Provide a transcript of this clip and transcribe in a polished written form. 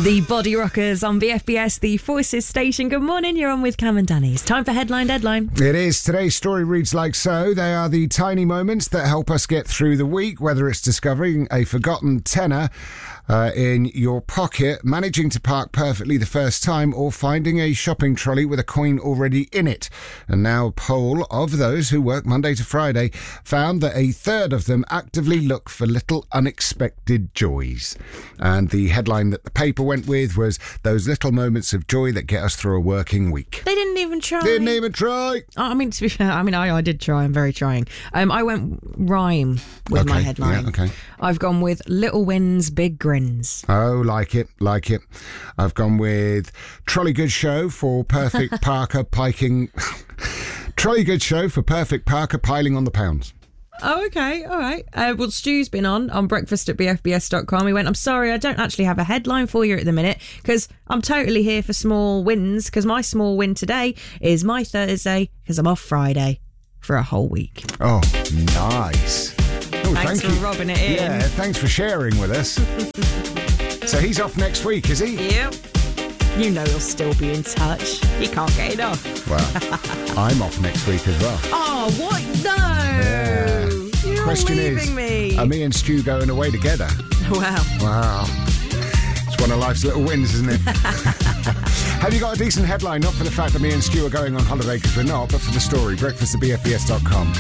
The Body Rockers on BFBS, the Forces station. Good morning, you're on with Cam and Danny. It's time for Headline Deadline. It is. Today's story reads like so. They are the tiny moments that help us get through the week, whether it's discovering a forgotten tenner in your pocket, managing to park perfectly the first time, or finding a shopping trolley with a coin already in it. And now a poll of those who work Monday to Friday found that a third of them actively look for little unexpected joys. And the headline that the paper went with was those little moments of joy that get us through a working week. They didn't even try. Didn't even try. I mean, to be fair, I did try. I'm very trying. I went rhyme with my headline. Yeah, okay. I've gone with little wins, big grins. Oh, like it. I've gone with Trolley Good Show for perfect Parker piking. Trolley Good Show for perfect Parker piling on the pounds. Oh, okay. All right. Well, Stu's been on breakfast at bfbs.com. He went, I'm sorry, I don't actually have a headline for you at the minute because I'm totally here for small wins, because my small win today is my Thursday because I'm off Friday for a whole week. Oh, nice. Oh, thanks for rubbing it in. Yeah, thanks for sharing with us. So he's off next week, is he? Yep. You know he'll still be in touch. He can't get enough. Well, I'm off next week as well. Oh, what? No! Yeah. You're Question leaving is, me. are me and Stu going away together? Wow. It's one of life's little wins, isn't it? Have you got a decent headline? Not for the fact that me and Stu are going on holiday, because we're not, but for the story. Breakfast at bfbs.com.